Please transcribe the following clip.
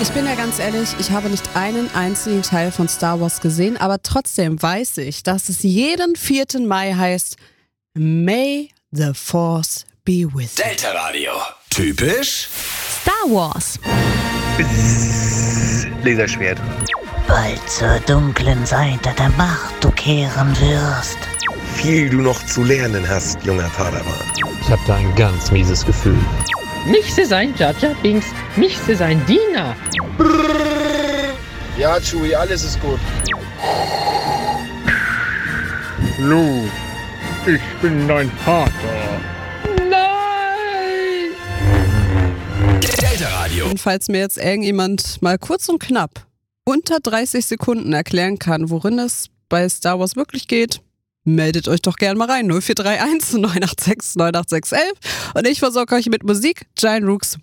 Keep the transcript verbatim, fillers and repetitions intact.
Ich bin ja ganz ehrlich, ich habe nicht einen einzigen Teil von Star Wars gesehen, aber trotzdem weiß ich, dass es jeden vierten Mai heißt May the Force be with you. Delta Radio. Typisch Star Wars. Laserschwert. Bald zur dunklen Seite der Macht du kehren wirst. Viel du noch zu lernen hast, junger Padawan. Ich habe da ein ganz mieses Gefühl. Michse sein Jar Jar Binks, Michse sein Diener. Ja, Chewie, alles ist gut. Luke, ich bin dein Vater. Nein! Delta Radio. Und falls mir jetzt irgendjemand mal kurz und knapp unter dreißig Sekunden erklären kann, worin es bei Star Wars wirklich geht, meldet euch doch gerne mal rein. null vier drei eins neun acht sechs neun acht sechs eins und ich versorge euch mit Musik. Giant Rooks.